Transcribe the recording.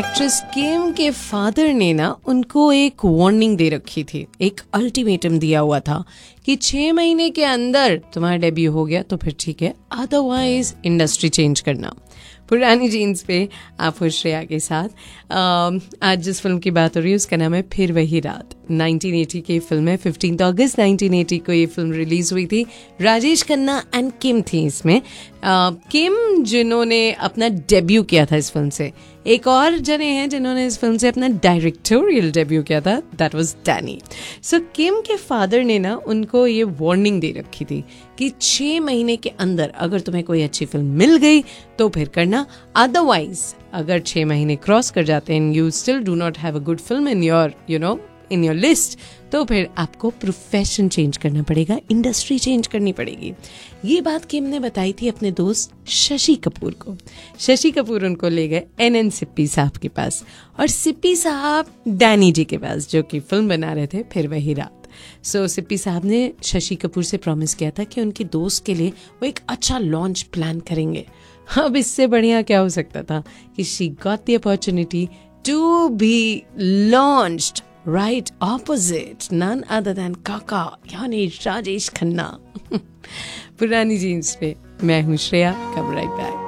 Actress किम के father ने ना उनको एक वार्निंग दे रखी थी, एक अल्टीमेटम दिया हुआ था कि 6 महीने के अंदर तुम्हारा डेब्यू हो गया तो फिर ठीक है, अदरवाइज इंडस्ट्री चेंज करना। पुरानी जीन्स पे आप हो श्रेया के साथ। आज जिस फिल्म की बात हो रही है उसका नाम है फिर वही रात। 1980 की फिल्म है। 15 अगस्त 1980 को ये फिल्म रिलीज हुई थी। राजेश खन्ना एंड किम थी इसमें। किम जिन्होंने अपना डेब्यू किया था इस फिल्म से, एक और जने हैं जिन्होंने इस फिल्म से अपना डायरेक्टोरियल डेब्यू किया था, दैट वाज डैनी। सो किम के फादर ने ना उनको ये वार्निंग दे रखी थी कि 6 महीने के अंदर अगर तुम्हें कोई अच्छी फिल्म मिल गई तो फिर करना, अदरवाइज अगर 6 महीने क्रॉस कर जाते हैं, you still do not have a good film in your in your list, तो फिर आपको प्रोफेशन चेंज करना पड़ेगा, इंडस्ट्री चेंज करनी पड़ेगी। ये बात किम ने बताई थी अपने दोस्त शशि कपूर को। शशि कपूर उनको ले गए एन सिप्पी साहब के पास, और सिप्पी साहब डैनी जी के पास, जो कि फिल्म बना रहे थे फिर वही रात। सो सिप्पी साहब ने शशि कपूर से प्रॉमिस किया था कि उनकी दोस्त के लिए वो एक अच्छा लॉन्च प्लान करेंगे। अब इससे बढ़िया क्या हो सकता था कि she got the opportunity to be launched right opposite none other than काका यानी राजेश खन्ना। पुरानी जीन्स पे मैं हूँ श्रेया, कम राइट बैक।